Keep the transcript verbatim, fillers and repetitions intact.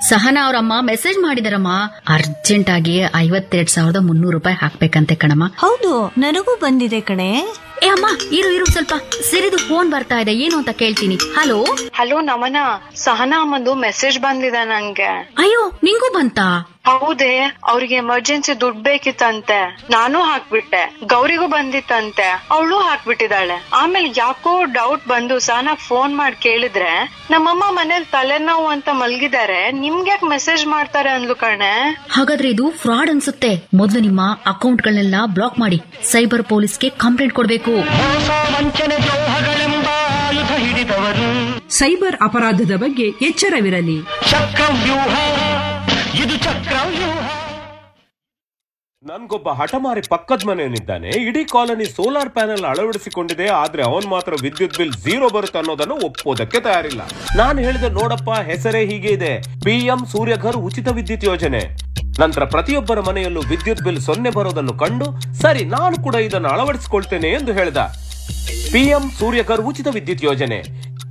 Sahana ಅವ್ರಮ್ಮ message ಮಾಡಿದಾರಮ್ಮ, urgent ಆಗಿ ಐವತ್ತೆರಡ್ ಸಾವಿರದ ಮುನ್ನೂರು ರೂಪಾಯಿ ಹಾಕ್ಬೇಕಂತೆ ಕಣಮ್ಮ. ಹೌದು, ನನಗೂ ಬಂದಿದೆ ಕಣೆ. ಏ ಅಮ್ಮ, ಇರು ಇರು ಸ್ವಲ್ಪ ಸಿರಿದು ಫೋನ್ ಬರ್ತಾ ಇದೆ, ಏನು ಅಂತ ಕೇಳ್ತೀನಿ. ಹಲೋ ಹಲೋ ನಮನ, ಸಹನಾ ಅಮ್ಮಂದು ಮೆಸೇಜ್ ಬಂದಿದೆ ನಂಗೆ. ಅಯ್ಯೋ, ನಿಂಗೂ ಬಂತಾ? ಹೌದೇ, ಅವ್ರಿಗೆ ಎಮರ್ಜೆನ್ಸಿ ದುಡ್ಡು ಬೇಕಿತ್ತಂತೆ, ನಾನು ಹಾಕ್ಬಿಟ್ಟೆ. ಗೌರಿಗೂ ಬಂದಿತ್ತಂತೆ, ಅವಳು ಹಾಕ್ಬಿಟ್ಟಿದ್ದಾಳೆ. ಆಮೇಲೆ ಯಾಕೋ ಡೌಟ್ ಬಂದು ಸಹನಾ ಫೋನ್ ಮಾಡಿ ಕೇಳಿದ್ರೆ, ನಮ್ಮಮ್ಮ ಮನೇಲಿ ತಲೆನೋವು ಅಂತ ಮಲ್ಗಿದ್ದಾರೆ, ನಿಮ್ಗ್ಯಾಕ್ ಮೆಸೇಜ್ ಮಾಡ್ತಾರೆ ಅಂದ್ಲು ಕಣೆ. ಹಾಗಾದ್ರೆ ಇದು ಫ್ರಾಡ್ ಅನ್ಸುತ್ತೆ. ಮೊದಲು ನಿಮ್ಮ ಅಕೌಂಟ್ಗಳನ್ನೆಲ್ಲ ಬ್ಲಾಕ್ ಮಾಡಿ ಸೈಬರ್ ಪೊಲೀಸ್ಗೆ ಕಂಪ್ಲೇಂಟ್ ಕೊಡ್ಬೇಕು. ಸೈಬರ್ ಅಪರಾಧದ ಬಗ್ಗೆ ಎಚ್ಚರವಿರಲಿ. ನನ್ಗೊಬ್ಬ ಹಠಮಾರಿ ಪಕ್ಕದ ಮನೆಯಲ್ಲಿದ್ದಾನೆ. ಇಡೀ ಕಾಲನಿ ಸೋಲಾರ್ ಪ್ಯಾನೆಲ್ ಅಳವಡಿಸಿಕೊಂಡಿದೆ, ಆದ್ರೆ ಅವನ್ ಮಾತ್ರ ವಿದ್ಯುತ್ ಬಿಲ್ ಝೀರೋ ಬರುತ್ತೆ ಅನ್ನೋದನ್ನು ಒಪ್ಪೋದಕ್ಕೆ ತಯಾರಿಲ್ಲ. ನಾನು ಹೇಳಿದೆ, ನೋಡಪ್ಪ, ಹೆಸರೇ ಹೀಗೆ ಇದೆ, ಪಿಎಂ ಸೂರ್ಯಘರ್ ಉಚಿತ ವಿದ್ಯುತ್ ಯೋಜನೆ. ನಂತರ ಪ್ರತಿಯೊಬ್ಬರ ಮನೆಯಲ್ಲೂ ವಿದ್ಯುತ್ ಬಿಲ್ ಸೊನ್ನೆ ಬರೋದನ್ನು ಕಂಡು, ಸರಿ ನಾನು ಕೂಡ ಇದನ್ನು ಅಳವಡಿಸಿಕೊಳ್ತೇನೆ ಎಂದು ಹೇಳಿದ. ಪಿಎಂ ಸೂರ್ಯಘರ್ ಉಚಿತ ವಿದ್ಯುತ್ ಯೋಜನೆ